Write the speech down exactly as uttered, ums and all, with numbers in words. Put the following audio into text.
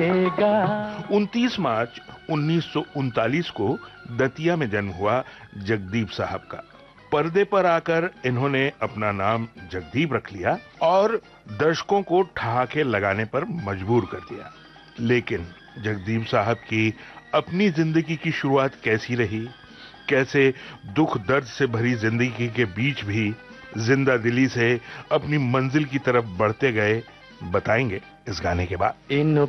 उनतीस मार्च उन्नीस सौ उनतालीस को दतिया में जन्म हुआ जगदीप साहब का। पर्दे पर आकर इन्होंने अपना नाम जगदीप रख लिया और दर्शकों को ठहाके लगाने पर मजबूर कर दिया। लेकिन जगदीप साहब की अपनी जिंदगी की शुरुआत कैसी रही, कैसे दुख दर्द से भरी जिंदगी के बीच भी जिंदा दिली से अपनी मंजिल की तरफ बढ़ते गए, बताएंगे इस गाने के बाद। इन